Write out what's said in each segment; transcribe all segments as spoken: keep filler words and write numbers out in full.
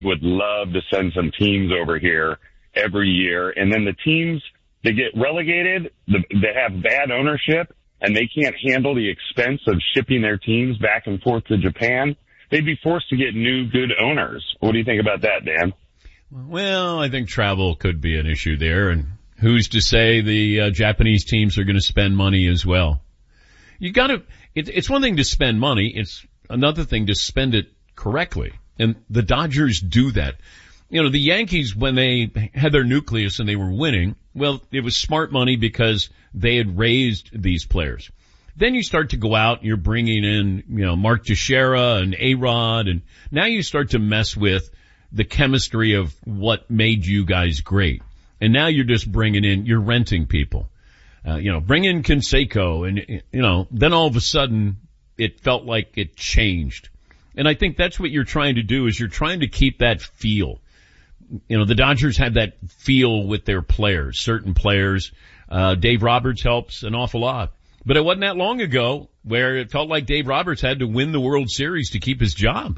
would love to send some teams over here every year. And then the teams that get relegated, the, they have bad ownership, and they can't handle the expense of shipping their teams back and forth to Japan. They'd be forced to get new, good owners. What do you think about that, Dan? Well, I think travel could be an issue there, and who's to say the uh, Japanese teams are going to spend money as well? You got to. It, it's one thing to spend money; it's another thing to spend it correctly. And the Dodgers do that. You know, the Yankees, when they had their nucleus and they were winning, well, it was smart money because they had raised these players. Then you start to go out and you're bringing in, you know, Mark Teixeira and A-Rod, and now you start to mess with the chemistry of what made you guys great. And now you're just bringing in, you're renting people. Uh, you know, bring in Canseco, and, you know, then all of a sudden it felt like it changed. And I think that's what you're trying to do, is you're trying to keep that feel. You know, the Dodgers had that feel with their players, certain players. Uh, Dave Roberts helps an awful lot. But it wasn't that long ago where it felt like Dave Roberts had to win the World Series to keep his job.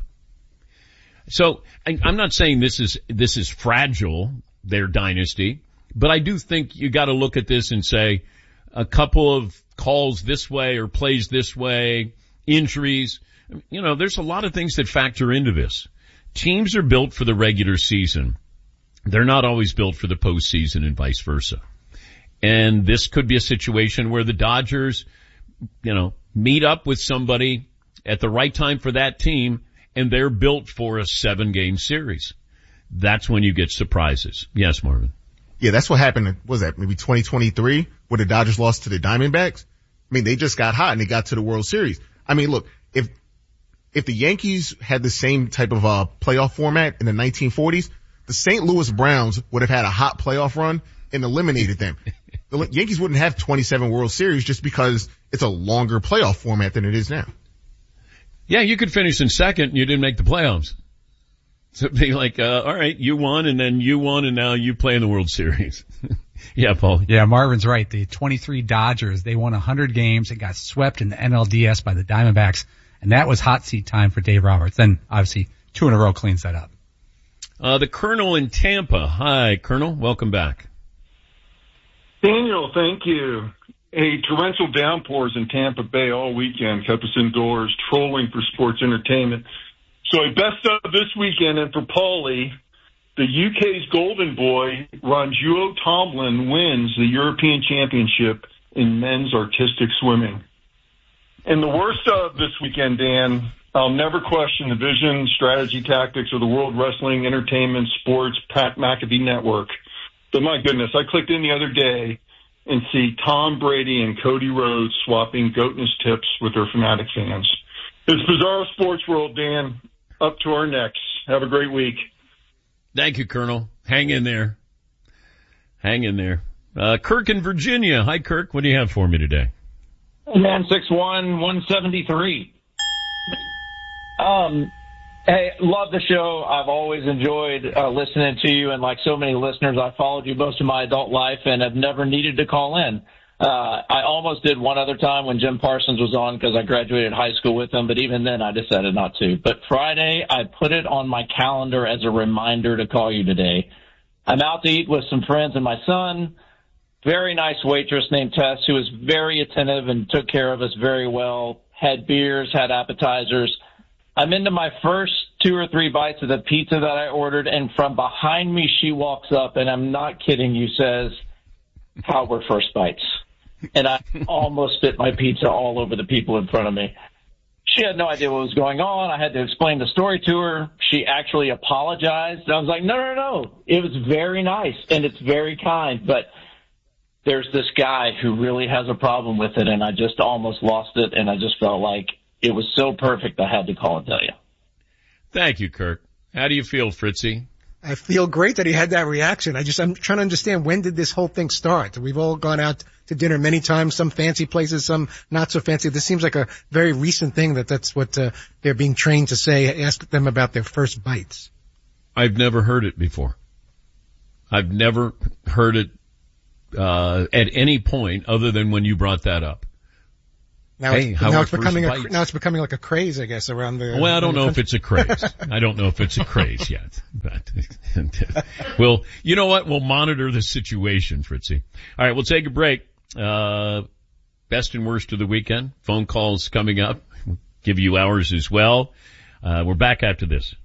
So I, I'm not saying this is, this is fragile, their dynasty, but I do think you got to look at this and say a couple of calls this way or plays this way, injuries. You know, there's a lot of things that factor into this. Teams are built for the regular season. They're not always built for the postseason and vice versa. And this could be a situation where the Dodgers, you know, meet up with somebody at the right time for that team, and they're built for a seven-game series. That's when you get surprises. Yes, Marvin. Yeah, that's what happened. What was that, maybe twenty twenty-three, where the Dodgers lost to the Diamondbacks? I mean, they just got hot and they got to the World Series. I mean, look, if if the Yankees had the same type of uh playoff format in the nineteen forties, the Saint Louis Browns would have had a hot playoff run and eliminated them. The Yankees wouldn't have twenty-seven World Series just because it's a longer playoff format than it is now. Yeah, you could finish in second and you didn't make the playoffs. So it'd be like, uh, all right, you won and then you won and now you play in the World Series. Yeah, Paul. Yeah, Marvin's right. The twenty-three Dodgers, they won one hundred games and got swept in the N L D S by the Diamondbacks. And that was hot seat time for Dave Roberts. Then obviously two in a row cleans that up. Uh, the Colonel in Tampa. Hi, Colonel. Welcome back. Daniel, thank you. Hey, torrential downpours in Tampa Bay all weekend kept us indoors trolling for sports entertainment. So a best of this weekend, and for Paulie, the U K's golden boy, Ranjuo Tomlin, wins the European Championship in men's artistic swimming. And the worst of this weekend, Dan, I'll never question the vision, strategy, tactics of the World Wrestling Entertainment Sports Pat McAfee Network. But my goodness, I clicked in the other day and see Tom Brady and Cody Rhodes swapping goatness tips with their fanatic fans. It's bizarre sports world, Dan. Up to our necks. Have a great week. Thank you, Colonel. Hang in there. Hang in there. Uh, Kirk in Virginia. Hi, Kirk. What do you have for me today? Man, six one, one seventy-three. Um, hey, love the show. I've always enjoyed uh, listening to you, and like so many listeners, I followed you most of my adult life and have never needed to call in. Uh, I almost did one other time when Jim Parsons was on because I graduated high school with him, but even then I decided not to. But Friday, I put it on my calendar as a reminder to call you today. I'm out to eat with some friends and my son. Very nice waitress named Tess who was very attentive and took care of us very well, had beers, had appetizers. I'm into my first two or three bites of the pizza that I ordered, and from behind me she walks up, and I'm not kidding you, says, "How were first bites?" And I almost spit my pizza all over the people in front of me. She had no idea what was going on. I had to explain the story to her. She actually apologized. I was like, no, no, no. It was very nice, and it's very kind, but there's this guy who really has a problem with it, and I just almost lost it, and I just felt like it was so perfect I had to call and tell you. Thank you, Kirk. How do you feel, Fritzy? I feel great that he had that reaction. I just, I'm trying to understand, when did this whole thing start? We've all gone out to dinner many times, some fancy places, some not so fancy. This seems like a very recent thing that that's what uh, they're being trained to say. Ask them about their first bites. I've never heard it before. I've never heard it uh at any point other than when you brought that up. Now, Hey, it's, Howard now it's becoming a, first bites. now it's becoming like a craze, I guess, around the. Well, I don't around the know if country. it's a craze. I don't know if it's a craze yet, but we'll, you know what? We'll monitor the situation, Fritzy. All right, we'll take a break. Uh, best and worst of the weekend. Phone calls coming up. We'll give you ours as well. Uh, we're back after this.